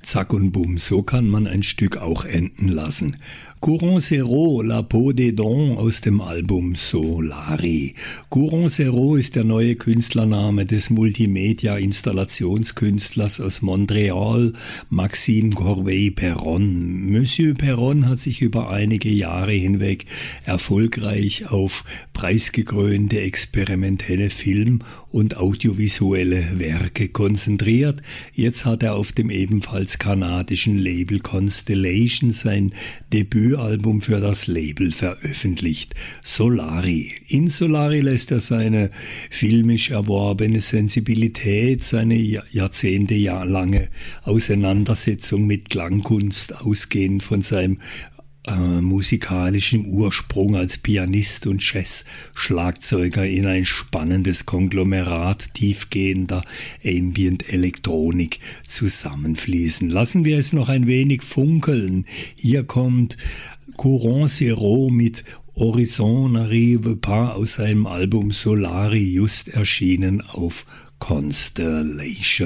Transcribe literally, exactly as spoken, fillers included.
Zack und bumm, so kann man ein Stück auch enden lassen. Courant Zero, La Peau des Dons aus dem Album Solari. Courant Zero ist der neue Künstlername des Multimedia-Installationskünstlers aus Montreal, Maxime Corbeil-Perron. Monsieur Perron hat sich über einige Jahre hinweg erfolgreich auf preisgekrönte experimentelle Film- und audiovisuelle Werke konzentriert. Jetzt hat er auf dem ebenfalls kanadischen Label Constellation sein Debütalbum für das Label veröffentlicht, Solari. In Solari lässt er seine filmisch erworbene Sensibilität, seine jahrzehntelange Auseinandersetzung mit Klangkunst, ausgehend von seinem Äh, musikalischen Ursprung als Pianist und Jazz-Schlagzeuger in ein spannendes Konglomerat tiefgehender Ambient-Elektronik zusammenfließen. Lassen wir es noch ein wenig funkeln. Hier kommt Courant Zero mit Horizon n'arrive pas aus seinem Album Solari, just erschienen auf Constellation.